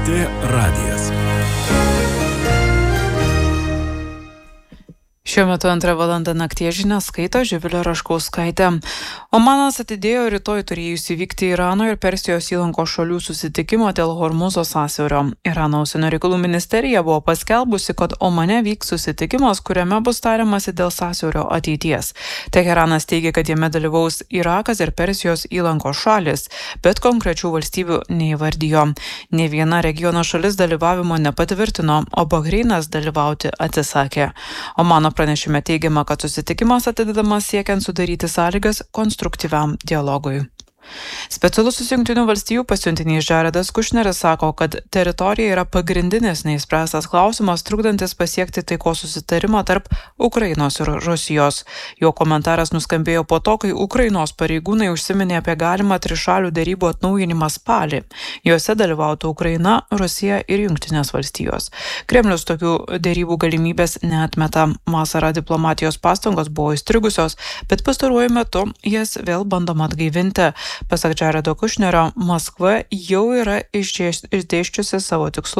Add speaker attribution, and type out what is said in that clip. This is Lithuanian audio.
Speaker 1: LRT radijas.
Speaker 2: Šiuo metu 2 valanda nakties žinias skaito Živilė Raškauskaitė. Omanas atidėjo rytoj turėjusį vykti Irano ir Persijos įlankos šalių susitikimo dėl Hormuzo sąsiaurio. Irano užsienio reikalų ministerija buvo paskelbusi, kad Omane vyks susitikimas, kuriame bus tariamasi dėl sąsiaurio ateities. Teheranas teigia, kad jame dalyvaus Irakas ir Persijos įlankos šalis, bet konkrečių valstybių neįvardijo. Nė viena regiono šalis dalyvavimo nepatvirtino, o Bahreinas dalyvauti atsisakė. Omano pranešime teigiama, kad susitikimas atidedamas siekiant sudaryti sąlygas konstruktyviam dialogui. Specialusis Jungtinių valstijų pasiuntinys Jaredas Kušneris sako, kad teritorija yra pagrindinis neišspręstas klausimas, trukdantis pasiekti taikos susitarimą tarp Ukrainos ir Rusijos. Jo komentaras nuskambėjo po to, kai Ukrainos pareigūnai užsiminė apie galimą trišalių derybų atnaujinimą spalį. Juose dalyvautų Ukraina, Rusija ir Jungtinės valstijos. Kremlius tokių derybų galimybės neatmeta. Vasarą diplomatijos pastangos buvo įstrigusios, bet pastaruoju metu jas vėl bandoma atgaivinti. Pasak Jaredo Kušnerio, Maskva jau yra išdėsčiusi savo tikslus